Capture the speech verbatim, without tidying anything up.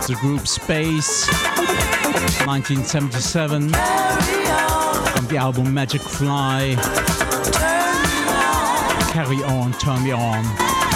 the group Space, nineteen seventy-seven, from the album Magic Fly. Carry on, turn me on.